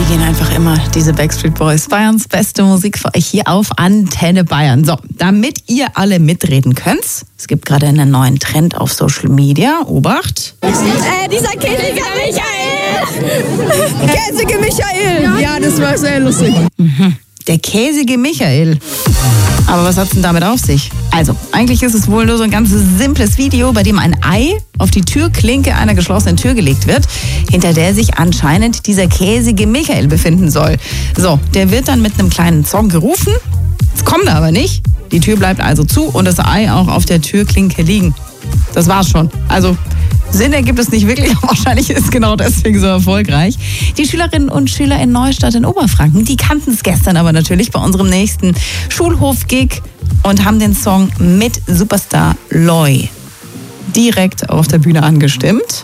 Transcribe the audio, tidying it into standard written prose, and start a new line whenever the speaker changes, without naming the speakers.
Die gehen einfach immer, diese Backstreet Boys. Bayerns beste Musik für euch hier auf Antenne Bayern. So, damit ihr alle mitreden könnt, es gibt gerade einen neuen Trend auf Social Media. Obacht.
Dieser käsige Michael! Käsige Michael! Ja, das war sehr lustig.
Der käsige Michael. Aber was hat's denn damit auf sich? Also, eigentlich ist es wohl nur so ein ganz simples Video, bei dem ein Ei auf die Türklinke einer geschlossenen Tür gelegt wird, hinter der sich anscheinend dieser käsige Michael befinden soll. So, der wird dann mit einem kleinen Song gerufen. Es kommt aber nicht. Die Tür bleibt also zu und das Ei auch auf der Türklinke liegen. Das war's schon. Also, Sinn ergibt es nicht wirklich, aber wahrscheinlich ist es genau deswegen so erfolgreich. Die Schülerinnen und Schüler in Neustadt in Oberfranken, die kannten es gestern aber natürlich bei unserem nächsten Schulhof-Gig und haben den Song mit Superstar Loy direkt auf der Bühne angestimmt.